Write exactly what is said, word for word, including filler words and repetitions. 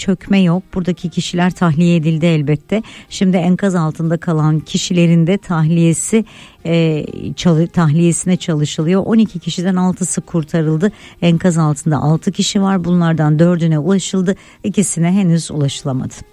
çökme yok. Buradaki kişiler tahliye edildi elbette. Şimdi enkaz altında kalan kişilerin de tahliyesi e, çalı, tahliyesine çalışılıyor. on iki kişiden altısı kurtarıldı. Enkaz altında altı kişi var. Bunlardan dördüne ulaşıldı. İkisine henüz ulaşılamadı.